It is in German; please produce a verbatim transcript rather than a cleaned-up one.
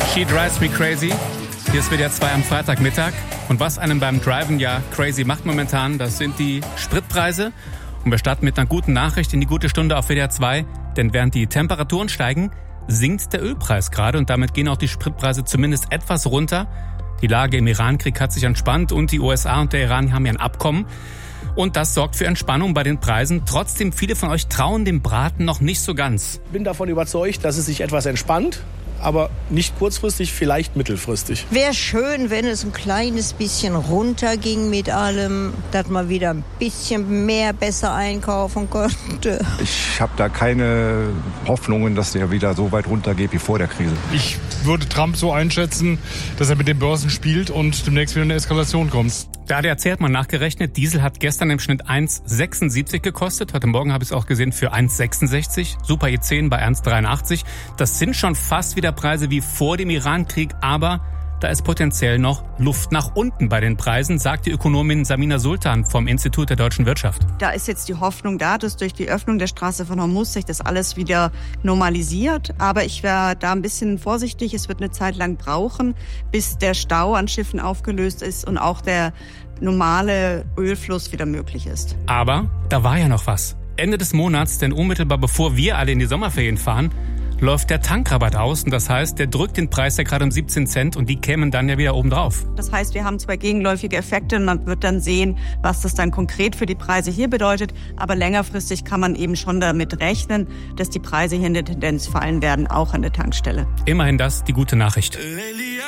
She Drives Me Crazy. Hier ist W D R zwei am Freitagmittag. Und was einem beim Driven ja crazy macht momentan, das sind die Spritpreise. Und wir starten mit einer guten Nachricht in die gute Stunde auf W D R zwei. Denn während die Temperaturen steigen, sinkt der Ölpreis gerade. Und damit gehen auch die Spritpreise zumindest etwas runter. Die Lage im Irankrieg hat sich entspannt und die U S A und der Iran haben ja ein Abkommen. Und das sorgt für Entspannung bei den Preisen. Trotzdem, viele von euch trauen dem Braten noch nicht so ganz. Ich bin davon überzeugt, dass es sich etwas entspannt, aber nicht kurzfristig, vielleicht mittelfristig. Wäre schön, wenn es ein kleines bisschen runterging mit allem, dass man wieder ein bisschen mehr besser einkaufen könnte. Ich habe da keine Hoffnungen, dass der wieder so weit runtergeht wie vor der Krise. Ich würde Trump so einschätzen, dass er mit den Börsen spielt und demnächst wieder eine Eskalation kommt. Da hat der A D A C mal nachgerechnet, Diesel hat gestern im Schnitt eins Komma sechsundsiebzig gekostet. Heute Morgen habe ich es auch gesehen für eins Komma sechsundsechzig. Super E zehn bei eins Komma dreiundachtzig. Das sind schon fast wieder Preise wie vor dem Irankrieg, aber da ist potenziell noch Luft nach unten bei den Preisen, sagt die Ökonomin Samina Sultan vom Institut der deutschen Wirtschaft. Da ist jetzt die Hoffnung da, dass durch die Öffnung der Straße von Hormuz sich das alles wieder normalisiert. Aber ich wäre da ein bisschen vorsichtig. Es wird eine Zeit lang brauchen, bis der Stau an Schiffen aufgelöst ist und auch der normale Ölfluss wieder möglich ist. Aber da war ja noch was. Ende des Monats, denn unmittelbar bevor wir alle in die Sommerferien fahren, läuft der Tankrabatt aus. Und das heißt, der drückt den Preis ja gerade um siebzehn Cent und die kämen dann ja wieder oben drauf. Das heißt, wir haben zwei gegenläufige Effekte und man wird dann sehen, was das dann konkret für die Preise hier bedeutet. Aber längerfristig kann man eben schon damit rechnen, dass die Preise hier in der Tendenz fallen werden, auch an der Tankstelle. Immerhin das die gute Nachricht.